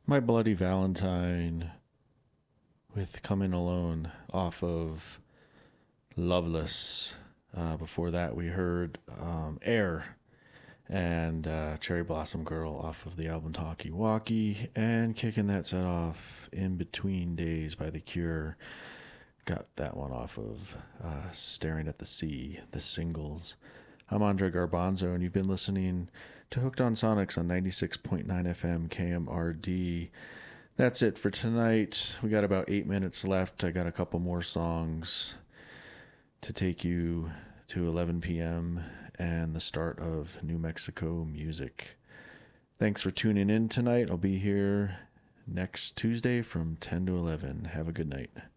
My Bloody Valentine with Coming Alone off of Loveless. Before that, we heard Air and Cherry Blossom Girl off of the album Talkie Walkie. And kicking that set off, In Between Days by The Cure. Got that one off of Staring at the Sea, the singles. I'm Andre Garbanzo, and you've been listening to Hooked on Sonics on 96.9 FM KMRD. That's it for tonight. We got about 8 minutes left. I got a couple more songs to take you to 11 p.m. and the start of New Mexico music. Thanks for tuning in tonight. I'll be here next Tuesday from 10 to 11. Have a good night.